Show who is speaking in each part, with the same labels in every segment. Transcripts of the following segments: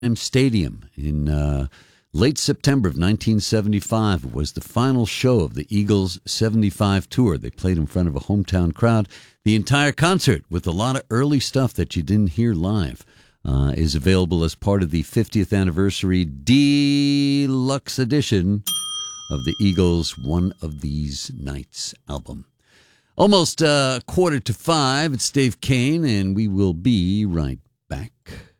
Speaker 1: Stadium in late September of 1975. It was the final show of the Eagles' 75 tour. They played in front of a hometown crowd. The entire concert, with a lot of early stuff that you didn't hear live, is available as part of the 50th anniversary deluxe edition of the Eagles' One of These Nights album. Almost 4:45. It's Dave Kane, and we will be right back.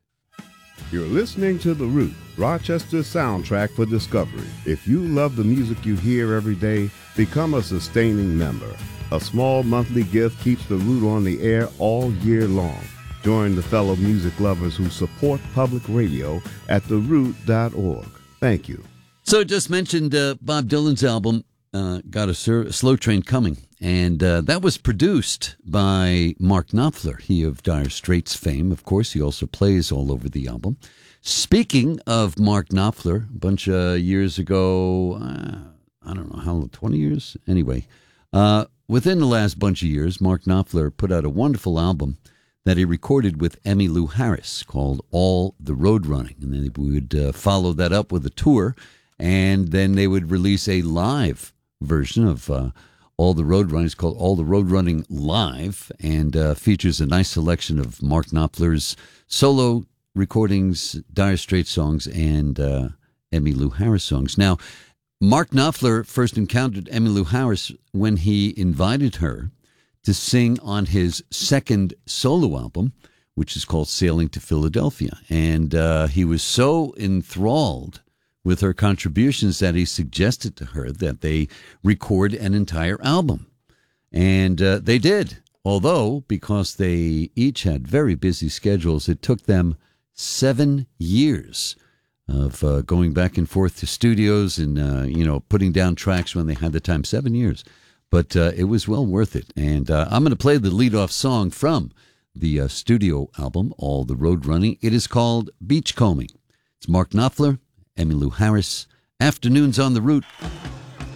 Speaker 2: You're listening to The Root, Rochester's soundtrack for discovery. If you love the music you hear every day, become a sustaining member. A small monthly gift keeps The Root on the air all year long. Join the fellow music lovers who support public radio at theroot.org. Thank you.
Speaker 1: So just mentioned Bob Dylan's album, Got a Slow Train Coming. And that was produced by Mark Knopfler, he of Dire Straits fame. Of course, he also plays all over the album. Speaking of Mark Knopfler, a bunch of years ago, I don't know how long, 20 years? Anyway, within the last bunch of years, Mark Knopfler put out a wonderful album that he recorded with Emmylou Harris called All the Road Running. And then we would follow that up with a tour, and then they would release a live version of All the Road Running. It's called All the Road Running Live, and features a nice selection of Mark Knopfler's solo recordings, Dire Straits songs, and Emmylou Harris songs. Now, Mark Knopfler first encountered Emmylou Harris when he invited her to sing on his second solo album, which is called Sailing to Philadelphia. And he was so enthralled with her contributions that he suggested to her that they record an entire album. And they did. Although, because they each had very busy schedules, it took them 7 years of going back and forth to studios and, putting down tracks when they had the time. 7 years. But it was well worth it. And I'm going to play the leadoff song from the studio album, All the Road Running. It is called Beachcombing. It's Mark Knopfler, Emmylou Harris, Afternoons on the Route.